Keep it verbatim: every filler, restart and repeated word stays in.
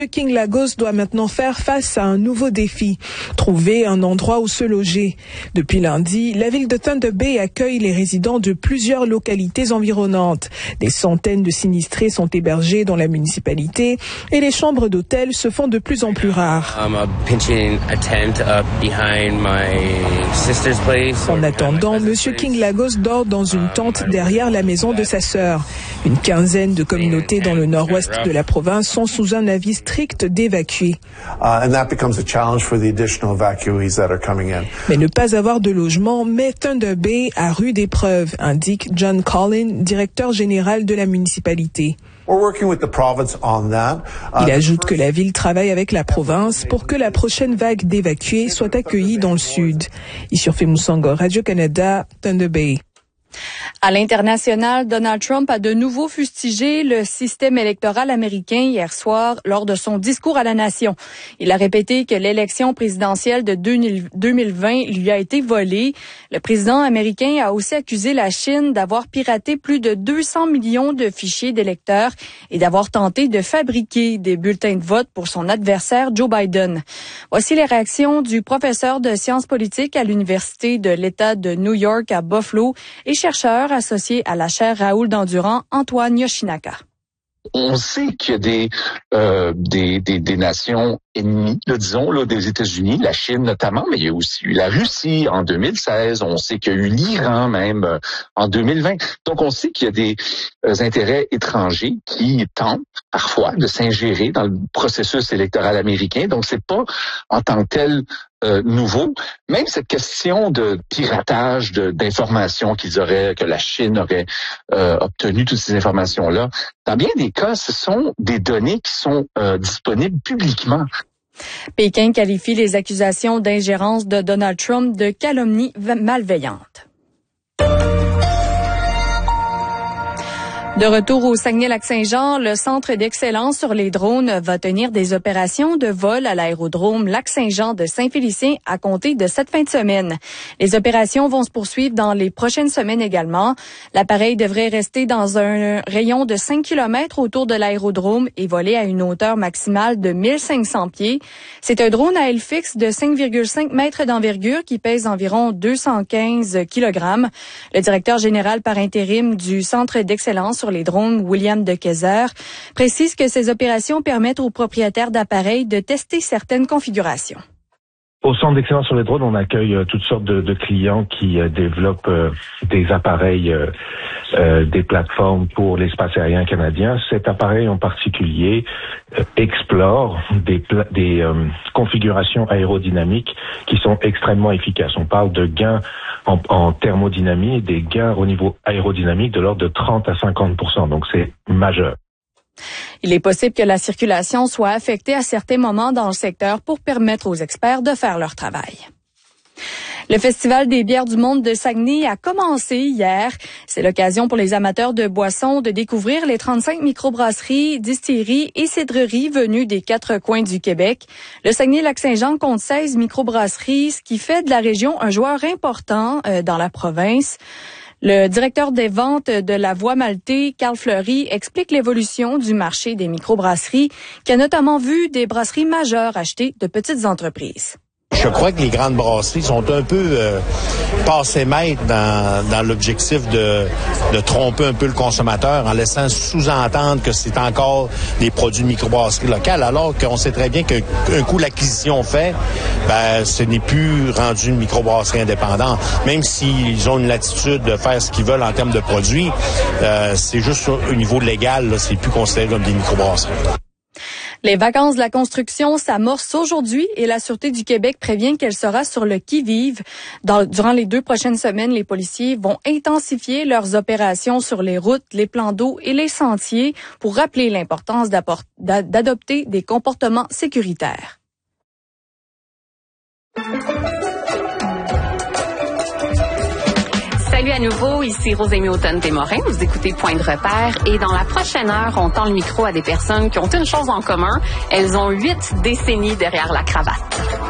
King Lagos doit maintenant faire face à un nouveau défi, trouver un endroit où se loger. Depuis lundi, la ville de Thunder Bay accueille les résidents de plusieurs localités environnantes. Des centaines de sinistrés sont hébergés dans la municipalité et les chambres d'hôtel se font de plus en plus rares. En attendant, M. King Lagos dort dans une tente derrière la maison de sa sœur. Une quinzaine de communautés dans le nord-ouest de la province sont sous un avis strict d'évacuer. Uh, and that becomes a challenge for the additional evacuees that are coming in. Mais ne pas avoir de logement met Thunder Bay à rude épreuve, indique John Collin, directeur général de la municipalité. We're working with the province on that. Uh, Il ajoute que la ville travaille avec la province pour que la prochaine vague d'évacués soit accueillie dans le sud. Issurfe Moussango, Radio-Canada, Thunder Bay. À l'international, Donald Trump a de nouveau fustigé le système électoral américain hier soir lors de son discours à la nation. Il a répété que l'élection présidentielle de deux mille vingt lui a été volée. Le président américain a aussi accusé la Chine d'avoir piraté plus de deux cents millions de fichiers d'électeurs et d'avoir tenté de fabriquer des bulletins de vote pour son adversaire Joe Biden. Voici les réactions du professeur de sciences politiques à l'Université de l'État de New York à Buffalo et chercheur associé à la chaire Raoul Dandurand, Antoine Yoshinaka. On sait qu'il y a des, euh, des, des, des nations ennemies, là, disons, là, des États-Unis, la Chine notamment, mais il y a aussi eu la Russie en deux mille seize, on sait qu'il y a eu l'Iran même euh, en deux mille vingt. Donc on sait qu'il y a des euh, intérêts étrangers qui tentent parfois de s'ingérer dans le processus électoral américain. Donc c'est pas en tant que tel euh, nouveau. Même cette question de piratage de, d'informations qu'ils auraient, que la Chine aurait euh, obtenu toutes ces informations-là, dans bien des cas, ce sont des données qui sont euh, disponibles publiquement. Pékin qualifie les accusations d'ingérence de Donald Trump de calomnie malveillante. De retour au Saguenay-Lac-Saint-Jean, le Centre d'excellence sur les drones va tenir des opérations de vol à l'aérodrome Lac-Saint-Jean de Saint-Félicien à compter de cette fin de semaine. Les opérations vont se poursuivre dans les prochaines semaines également. L'appareil devrait rester dans un rayon de cinq kilomètres autour de l'aérodrome et voler à une hauteur maximale de mille cinq cents pieds. C'est un drone à aile fixe de cinq virgule cinq mètres d'envergure qui pèse environ deux cent quinze kilogrammes. Le directeur général par intérim du Centre d'excellence sur les drones, William De Keyser, précise que ces opérations permettent aux propriétaires d'appareils de tester certaines configurations. Au Centre d'excellence sur les drones, on accueille euh, toutes sortes de, de clients qui euh, développent euh, des appareils, euh, euh, des plateformes pour l'espace aérien canadien. Cet appareil en particulier euh, explore des, pla- des euh, configurations aérodynamiques qui sont extrêmement efficaces. On parle de gains en, en thermodynamie et des gains au niveau aérodynamique de l'ordre de trente à cinquante pour cent. Donc c'est majeur. Il est possible que la circulation soit affectée à certains moments dans le secteur pour permettre aux experts de faire leur travail. Le Festival des bières du monde de Saguenay a commencé hier. C'est l'occasion pour les amateurs de boissons de découvrir les trente-cinq microbrasseries, distilleries et cidreries venues des quatre coins du Québec. Le Saguenay-Lac-Saint-Jean compte seize microbrasseries, ce qui fait de la région un joueur important euh, dans la province. Le directeur des ventes de la Voie Maltais, Carl Fleury, explique l'évolution du marché des microbrasseries, qui a notamment vu des brasseries majeures acheter de petites entreprises. Je crois que les grandes brasseries sont un peu euh, passées maîtres dans, dans l'objectif de, de tromper un peu le consommateur en laissant sous-entendre que c'est encore des produits de microbrasserie locale, alors qu'on sait très bien qu'un coup l'acquisition fait, ben, ce n'est plus rendu une microbrasserie indépendante. Même s'ils ont une latitude de faire ce qu'ils veulent en termes de produits, euh, c'est juste au niveau légal, là, c'est plus considéré comme des microbrasseries. Les vacances de la construction s'amorcent aujourd'hui et la Sûreté du Québec prévient qu'elle sera sur le qui-vive. Dans, durant les deux prochaines semaines, les policiers vont intensifier leurs opérations sur les routes, les plans d'eau et les sentiers pour rappeler l'importance d'adopter des comportements sécuritaires. Salut à nouveau, ici Rosémie Automne-Desmorin, vous écoutez Point de repère et dans la prochaine heure, on tend le micro à des personnes qui ont une chose en commun, elles ont huit décennies derrière la cravate.